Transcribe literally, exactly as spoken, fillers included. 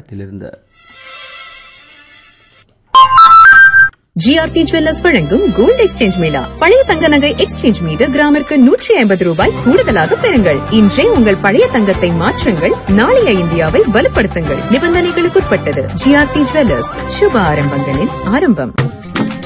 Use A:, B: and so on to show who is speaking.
A: திரைப்படத்திலிருந்து.
B: GRT jewellers வழங்கும் gold exchange Mela. பழைய தங்க நகை எக்ஸ்சேஞ்ச் மீது கிராமிற்கு நூற்றி ஐம்பது ரூபாய் கூடுதலாக பெறுங்கள். இன்றே உங்கள் பழைய தங்கத்தை மாற்றுங்கள். நாளைய இந்தியாவை வலுப்படுத்துங்கள். நிபந்தனைகளுக்குட்பட்டது. ஜிஆர்டி ஜுவல்லர்ஸ், சுப ஆரம்பங்களின் ஆரம்பம்.